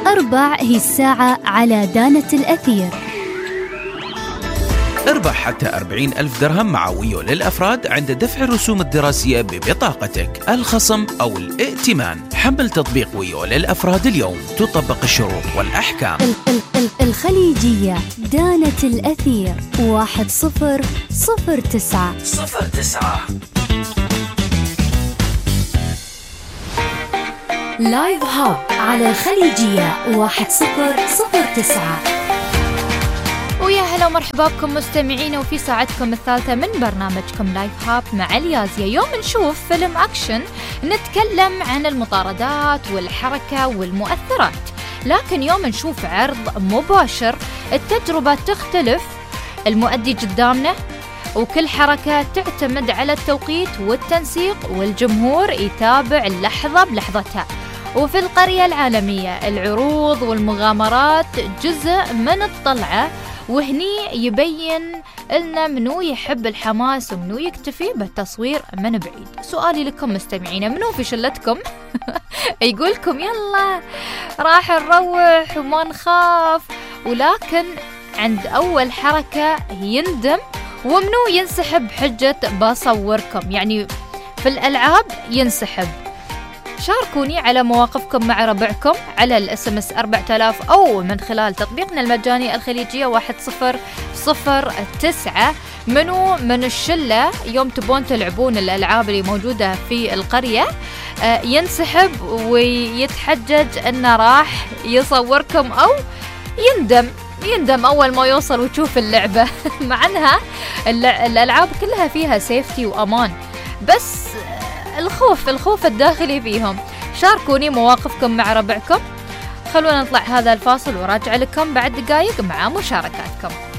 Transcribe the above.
4 هي الساعة على دانة الأثير. اربح حتى 40,000 درهم مع ويو للأفراد عند دفع الرسوم الدراسية ببطاقتك، الخصم أو الائتمان. حمل تطبيق ويو للأفراد اليوم، تطبق الشروط والأحكام. الخليجية دانة الأثير 1009. لايف هاب على الخليجية 1009. ويا هلا ومرحبا بكم مستمعين، وفي ساعتكم الثالثة من برنامجكم لايف هاب مع اليازية. يوم نشوف فيلم أكشن نتكلم عن المطاردات والحركة والمؤثرات، لكن يوم نشوف عرض مباشر التجربة تختلف، المؤدي قدامنا وكل حركة تعتمد على التوقيت والتنسيق، والجمهور يتابع اللحظة بلحظتها. وفي القرية العالمية العروض والمغامرات جزء من الطلعة، وهني يبين لنا منو يحب الحماس ومنو يكتفي بالتصوير من بعيد. سؤالي لكم مستمعين، منو في شلتكم يقولكم يلا راح نروح وما نخاف، ولكن عند أول حركة يندم، ومنو ينسحب حجة بصوركم؟ يعني في الألعاب ينسحب. شاركوني على مواقفكم مع ربعكم على الSMS 4000 أو من خلال تطبيقنا المجاني الخليجية 1009. منو من الشلة يوم تبون تلعبون الألعاب اللي موجودة في القرية ينسحب ويتحجج أنه راح يصوركم، أو يندم أول ما يوصل وتشوف اللعبة مع أنها الألعاب كلها فيها سيفتي وأمان، بس الخوف الداخلي فيهم. شاركوني مواقفكم مع ربعكم. خلونا نطلع هذا الفاصل وراجع لكم بعد دقايق مع مشاركاتكم.